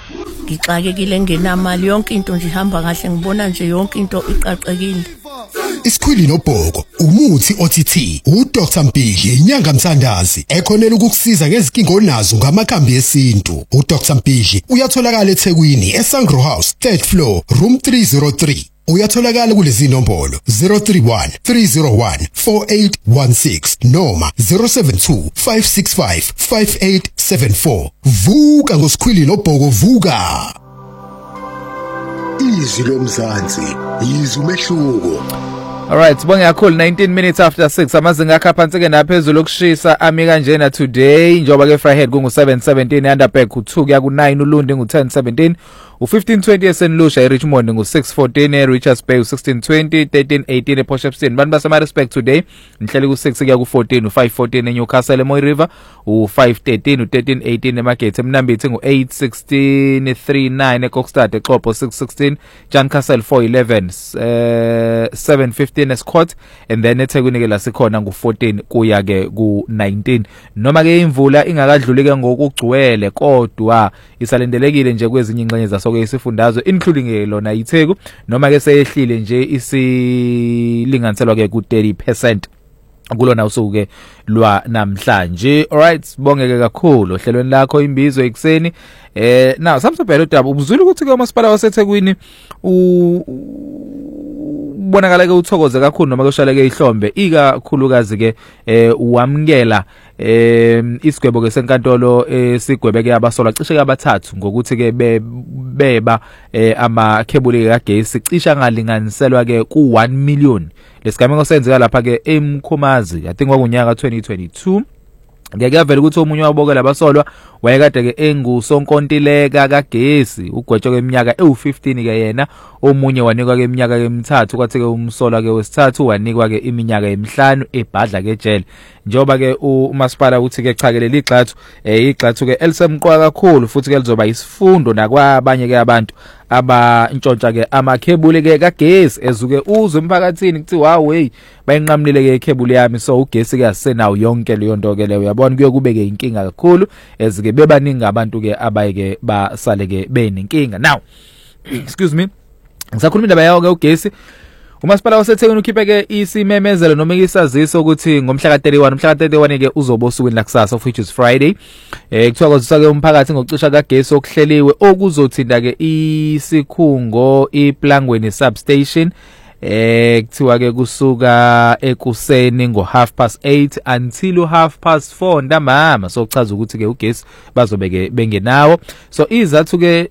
ngixakekile ngenamali yonke into nje ihamba kahle ngibona nje yonke into iqaqekile. Isikhwili nobhoko umuthi OTT uDr Mpigi inyanga mthandazi ekhonela ukukusiza ngezinkinga onazo ngamakhambi esintu. uDr Mpigi uyatholakala eThekwini eSangro House 3rd floor room 303. Uyatholakala kulezi nombolo 031 301 4816 noma 072 565 5874. Vuka ngosikhwili nobhoko vuka. Izwi lomzansi izwi umehluko. Alright, sibonge kakhulu 19 minutes after 6 amazinga akha phansi ke naphezulu okushisa ami kanjena today njoba ke Fryhead kungu 717 Underberg ku2 kuya ku9 uLundi ngu 1017 u1520 eSenlusha eRichmond ngu 614 eRichards Bay u1620 1318 ePortshepstone bantu basema respect today nihleli ku6 kuya ku14 u514 eNewcastle eMoy River u513 u1318 eMagate eMnambithi ngu 81639 eKokstad eXhopo 616 Jancastle 411 715 eScott and then eThekwini ke la sikhona ngu14 kuya ke ku19 noma ke imvula ingakadluli ke ngokugcwele kodwa isalendelekile nje kwezinye ingxenye zasoke isifundazwe including lona iTheku noma ke seyehlile nje isilinganiselwa ke ku 30% kulona usuku ke lwa namhlanje. Alright, sibongeke kakhulu ohlelweni lakho imbizo ekseni. Now samsebhela udaba ubuzwile ukuthi ke umasipala waseThekwini ubonakala ke uthokoze kakhulu noma kushaya ke ihlombe ikakhulukazi ke uwamkela isigwebo ke senkantolo esigwebe ke abasolwa cishe ke abathathu ngokuthi ke beba amakhebuli kagesi cisha ngalinganiselwa ke ku 1 million. Lesigameko senzeka lapha ke eMkhomazi I think kwakunyaka 2022. Ngeke avele ukuthi omunye wabokela abasolwa wayekade ke engusonkontileka kagesi ugwetshwe kweminyaka ewu15 ke yena omunye wanikwa ke iminyaka emithathu kwathi ke umsolwa ke wesithathu wanikwa ke iminyaka emihlanu ebhadla ke ejele njoba ke umasipala uthi ke chakelele igxathu igxathu ke elisemqwa kakhulu futhi ke lizoba isifundo nakwabanye ke abantu abantshontsha ke amakhebuli ke kagesi ezuke uzwe emphakathini kuthi wow hey bayinqamlile ke ikhebuli yami so ugesi ke asisenawo yonke leyo nto ke leyo yabona kuye kube ke inkinga kakhulu ezike bebaningi abantu ke abayeke basale ke benenkinga. Now excuse me ngisakhuluma indaba yawo ke ugesi umasipala waseThekwini ukhiphe ke isimemezelo noma isaziso ukuthi ngomhla ka31 ke uzoba usukwini lakusasa of which is Friday kuthiwa kozisa ke umphakathi ngokucisha kagesi okuhleliwe okuzothinta ke isikhungo iPlangweni substation kuthiwa ke kusuka ekuseni ngo 8:30 until 4:30 ntambama so kuchaza ukuthi ke ugesi bazobe ke bengenawo so izathu ke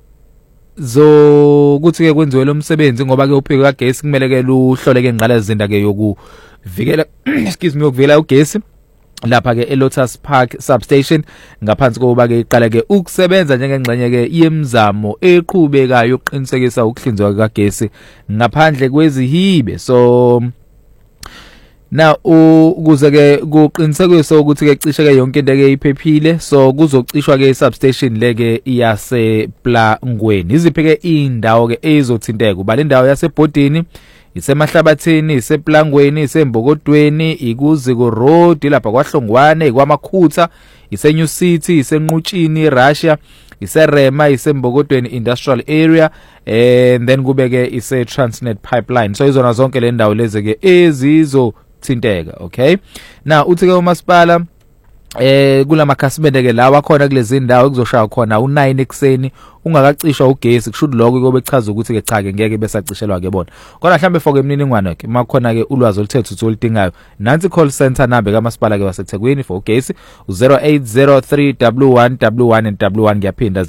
zokuthi ke kwenziwe lo msebenzi ngoba ke uphiko kagesi kumele ke luhlole ke ingqalazinda ke yokuvikela excuse me yokuvikela ugesi lapha ke eLotus Park substation ngaphansi kokuba ke iqala ke ukusebenza njengengxenye ke yemizamo eqhubekayo uqinisekisa ukuhlinzwa kagesi ngaphandle kwezihibe. So now ukuze ke kuqinisekiswe ukuthi ke cishe ke yonke into ke iphephile so kuzocishwa ke substation leke yasePlangweni iziphi ke indawo ke ezizothinteka ubale indawo yaseBhodini isemahlabathini isePlangweni isembokodweni ikuziko road lapha kwaHlongwane ikwamakhutha iseNew City isenqutshini Russia iseRema isembokodweni industrial area and then kubeke ise Transnet pipeline so izona zonke le ndawo lezi ke ezizothinteka. Okay, now uthi ke umasipala kulama khasimende ke lawa khona kulezi indawo kuzoshaya khona u9 ekseni ungakacishwa ugesi kushuthi lokho kobe chaza ukuthi ke cha ke ngeke besacishelwa ke bona kodwa mhlambe foke imininingwane ke makhona ke ulwazi oluthethe ukuthi olidingayo nansi call center number kamasipala ke waseThekwini for ugesi u08031111 and 11 ngiyaphinda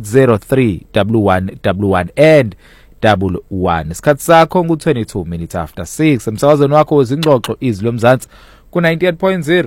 08031111 and 11 isikhathi sakho ngu22 minutes after 6 emsakazweni wakho wezingxoxo izwi lomzansi ku 98.0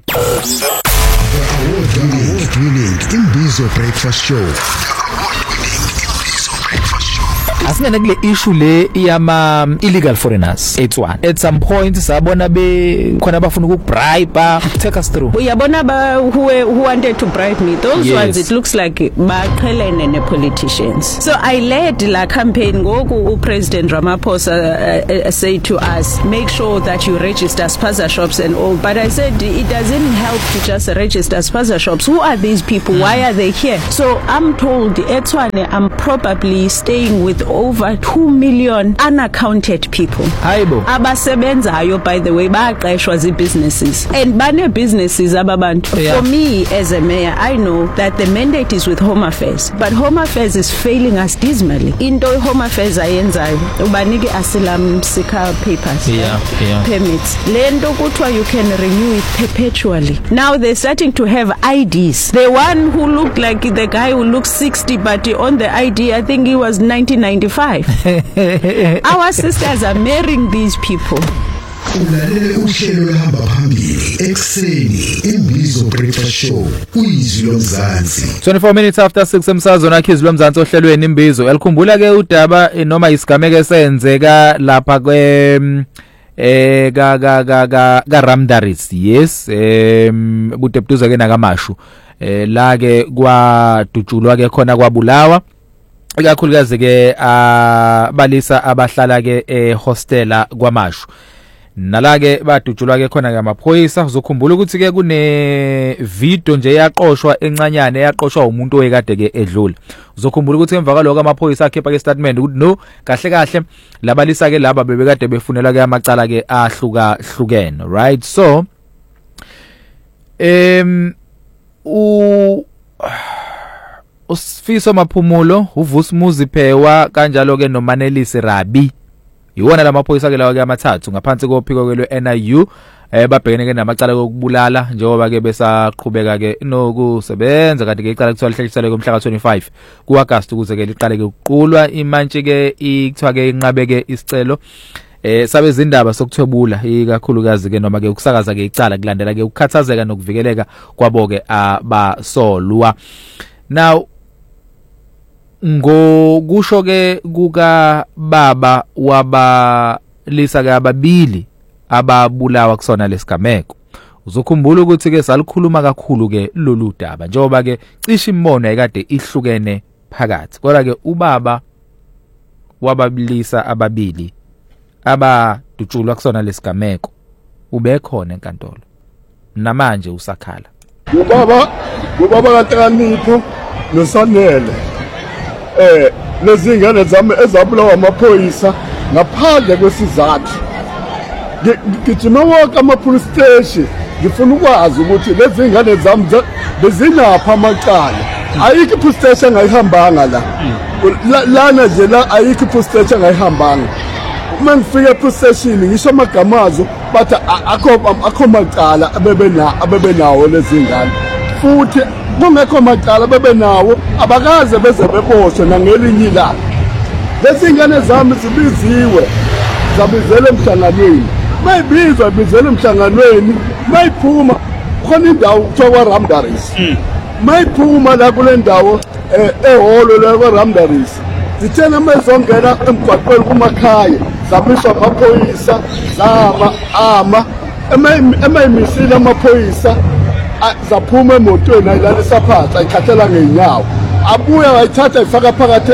Award-winning Imbizo Breakfast Show. asingene kule issue le yama illegal foreigners etswana at some point sabona khona abafuna ukubribe take us through uyabona who wanted to bribe me those ones it looks like baqhelene ne politicians. So I led la campaign ngoku President Ramaphosa said to us, make sure that you register spaza shops and all, but I said it doesn't help to just register spaza shops. Who are these people? Why are they here? So I'm told eTshwane I'm probably staying with over 2 million unaccounted people. Hayibo abasebenzayo by the way baqeshwa businesses and bane businesses ababantu. For me as a mayor I know that the mandate is with Home Affairs, but Home Affairs is failing us dismally. Into Home Affairs ayenzayo ubanike asylum seeker papers, permits. Lento kuthiwa you can renew it perpetually. Now they're starting to have IDs. The one who looked like the guy who looks 60 but on the ID I think he was 1995. Our sisters are marrying these people. Ulalele uhlelo lahamba phambili ekseni Imbizo Breakfast Show uYizwi loMzansi 24 minutes after 6 emsazweni akhizi loMzansi ohlelweni Imbizo elikhumbula ke udaba noma isigameko esenzeka lapha kwe ga Ramdaris yes budebduza ke nakamashu la ke kwadutshulwa ke khona kwabulawa ikakhulukazi ke balisa abahlala ke hostela kwamashu nalake badutshulwa ke khona ngamaphoyisa uzokhumbula ukuthi ke kune video nje yaqoshwa encanyane yaqoshwa umuntu oyekade ke edlula uzokhumbula ukuthi emva kwaloko amaphoyisa akhipha ke statement ukuthi no kahle kahle labalisa ke laba bebekade befunela ke amacala ke ahluka hlukene right so uSifiso Maphumulo uVusumuzi Phewa kanjalo ke noManelisi Rabi iwona lamaphoyisa ke lawa ke amathathu ngaphansi kophiko ke lweNIU babhekene ke namacala okubulala njengoba ke besaqhubeka ke nokusebenza kanti ke icala kuthiwa lihlehlisele kumhla ka25 kuAugust ukuze ke liqale ke ukuqulwa imantshi ke ikuthiwa ke inqabe ke isicelo sabe izindaba sokuthwebula ikakhulukazi ke noma ke ukusakaza ke icala kulandela ke ukukhathazeka nokuvikeleka kwabo ke abasolwa. Now ngokusho ke kuka baba wabalisa ke ababili ababulawa kusona lesigameko uzokhumbula ukuthi ke salikhuluma kakhulu ke lolu daba njengoba ke cishe imbono ekade ihlukene phakathi kodwa ke ubaba wababilisa ababili abadutshulwa kusona lesigameko ubekhona enkantolo namanje usakhala ubaba kaNhlakanipho noSanele lezi ngane zami ezabulawa amaphoyisa ngaphandle kwesizathu ngijima wonke ama-police station ngifuna ukwazi ukuthi lezi ngane zami bezinapha amacala ayikho i-police station engayihambanga lana nje la ayikho i-police station engayihambanga uma ngifika e-police station ngisho amagamazo bathi akho macala abebenawo lezi ngane futhi kungekho macala bebenawo abakaze beze beboshwe nangelinye ilanga lezi ngane zami zibiziwe zabizele emhlanganweni mayibizwa bizele emhlanganweni mayiphuma khona indawo kuthiwa Ramdaris mayiphuma la kule ndawo ehholo la kwaRamdaris zithena mezongena emgwaqweni kumakhaya zabiswa amaphoyisa zama emayimisile amaphoyisa zaphuma emotweni ayilalisa phansi ayikhathela ngeenyawo abuya wayithatha ayifaka phakathi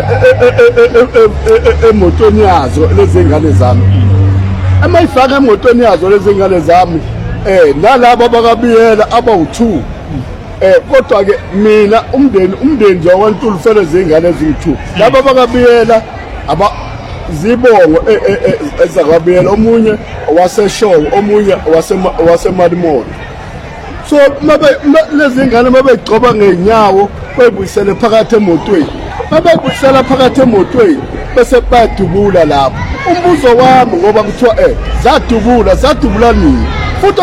emotweni yazo lezi ngane zami emayifaka emotweni yazo lezi ngane zami nalabo abakabiyela abawu2 kodwa ke mina umndeni nje waNtulufele zingane eziyi2 labo abakabiyela zibongo ezakabiyela omunye waseshow omunye waseMarimoni so lezi ngane mabegcoba ngeenyawo bayibuyisele phakathi emotweni babuyisela phakathi emotweni bese badubula lapho umbuzo wami ngoba kuthiwa zadubula nini futhi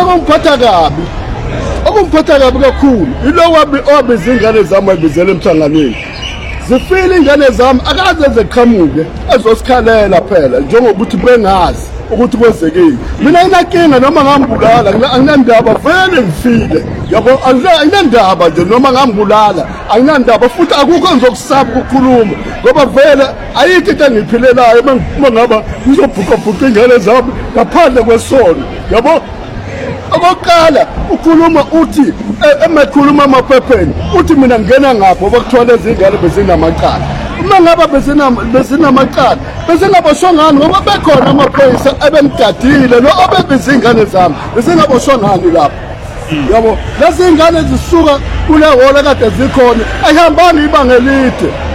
okumphatha kabi kakhulu ilo wabizingane zami ayibizele emhlanganweni zifile ingane zami akaze zeqhamuke ezosikhalela phela njengokuthi bengazi ukuthi kwenzekile. Mina nginakinga noma ngambulala anginandaba vele ngifile yabo anginandaba nje noma ngambulala anginandaba futhi akukho engizokusaba ukukhuluma ngoba vele ayikho into engiphilelayo uma ngaba ngizobhuqa ingane zami ngaphandle kwesono yabo. Okokuqala ukhuluma uthi emakhuluma amaphepheni uthi mina ngena ngapho bakuthola izingane bezinamaqala. Uma ngaba bezinamaqala bezingaboshongani ngoba bekhona amaphoyisa abengigadile lo obebizingane zami bezingaboshongani lapho yabo. Lezi ingane zisuka kule hole kade zikhona ayihambanga ibanga elide